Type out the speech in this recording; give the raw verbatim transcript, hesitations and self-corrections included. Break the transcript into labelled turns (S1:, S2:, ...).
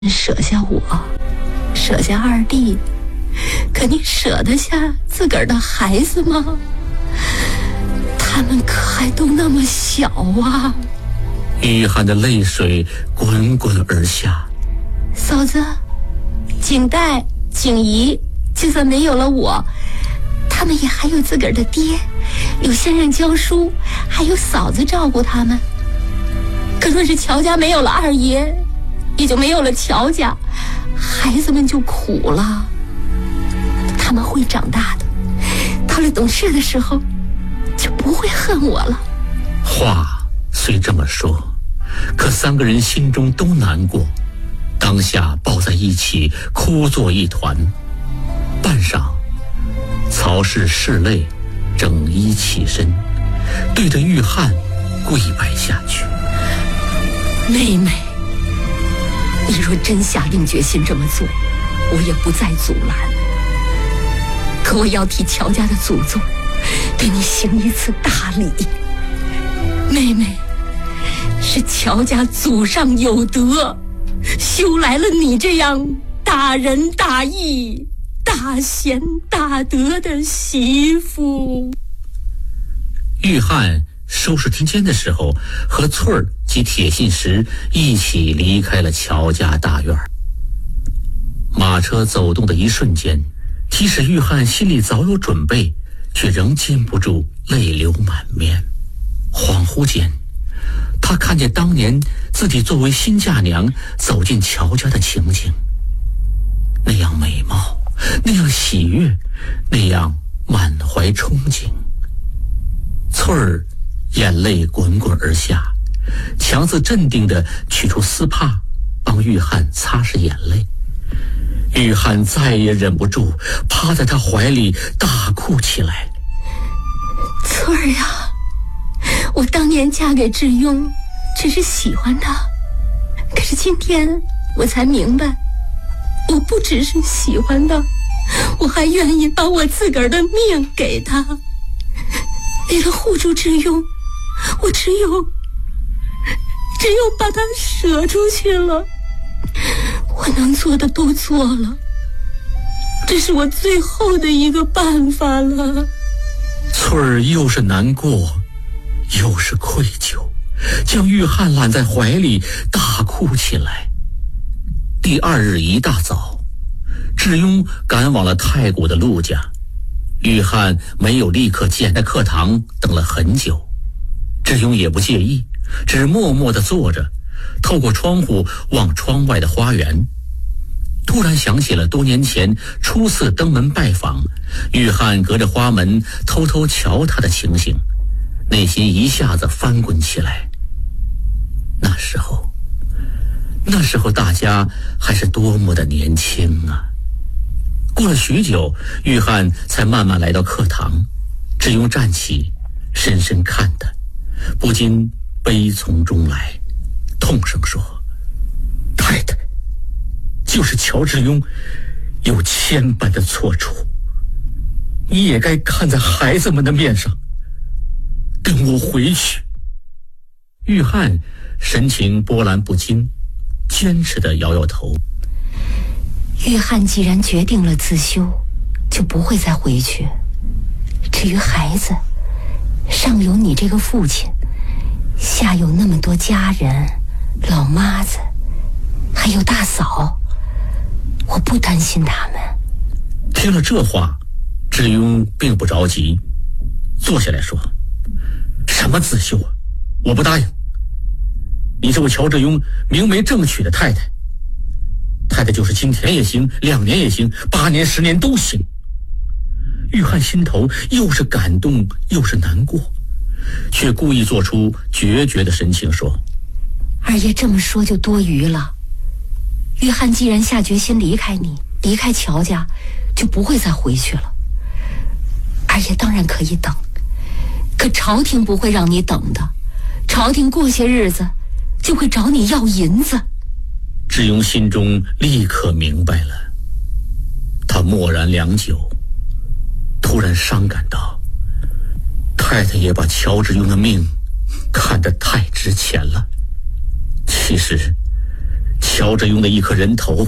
S1: 舍下我，舍下二弟，可你舍得下自个儿的孩子吗？他们可还都那么小啊。
S2: 玉涵的泪水滚滚而下。
S1: 嫂子，景代、景怡，就算没有了我，他们也还有自个儿的爹，有先生教书，还有嫂子照顾他们。可若是乔家没有了二爷，也就没有了乔家，孩子们就苦了。他们会长大的，到了懂事的时候，就不会恨我了。
S2: 话虽这么说，可三个人心中都难过，当下抱在一起哭作一团。半晌，曹氏拭泪，整衣起身，对着玉涵跪拜下去。
S1: 妹妹，你若真下定决心这么做，我也不再阻拦。可我要替乔家的祖宗对你行一次大礼。妹妹，是乔家祖上有德，修来了你这样大仁大义、大贤大德的媳妇。
S2: 玉涵收拾听间的时候，和翠儿及铁信石一起离开了乔家大院。马车走动的一瞬间，即使玉涵心里早有准备，却仍禁不住泪流满面。恍惚间，他看见当年自己作为新嫁娘走进乔家的情景，那样美貌，那样喜悦，那样满怀憧憬。翠儿眼泪滚滚而下，强自镇定地取出丝帕，帮玉涵擦拭眼泪。玉涵再也忍不住，趴在他怀里大哭起来。
S1: 翠儿呀，我当年嫁给智庸，只是喜欢他，可是今天我才明白，我不只是喜欢他，我还愿意把我自个儿的命给他。为了护住智庸，我只有只有把他舍出去了。我能做的都做了，这是我最后的一个办法了。
S2: 翠儿又是难过又是愧疚，将玉涵揽在怀里大哭起来。第二日一大早，智庸赶往了太谷的陆家。玉涵没有立刻见，在课堂等了很久。智庸也不介意，只默默地坐着，透过窗户望窗外的花园。突然想起了多年前初次登门拜访，玉涵隔着花门偷偷瞧他的情形，内心一下子翻滚起来。那时候那时候大家还是多么的年轻啊。过了许久，玉涵才慢慢来到课堂。智庸站起，深深看他，不禁悲从中来，痛声说：太太，就是乔智庸有千般的错处，你也该看在孩子们的面上，跟我回去。玉涵神情波澜不惊，坚持地摇摇头。
S1: 玉涵既然决定了自修，就不会再回去。至于孩子，上有你这个父亲，下有那么多家人，老妈子，还有大嫂，我不担心他们。
S2: 听了这话，智庸并不着急，坐下来说：什么自修啊，我不答应。你这位乔智庸明媒正娶的太太，太太就是今天也行，两年也行，八年十年都行。玉涵心头又是感动又是难过，却故意做出决绝的神情说：
S1: 二爷这么说就多余了。玉涵既然下决心离开你，离开乔家，就不会再回去了。二爷当然可以等，可朝廷不会让你等的，朝廷过些日子就会找你要银子。
S2: 智庸心中立刻明白了，他默然良久，突然伤感道：太太也把乔智庸的命看得太值钱了。其实乔着用的一颗人头